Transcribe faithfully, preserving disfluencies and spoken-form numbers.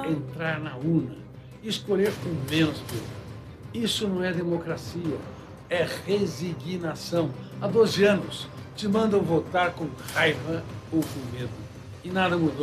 entrar na urna e escolher com menos peso. Isso não é democracia, é resignação. Há doze anos te mandam votar com raiva ou com medo e nada mudou.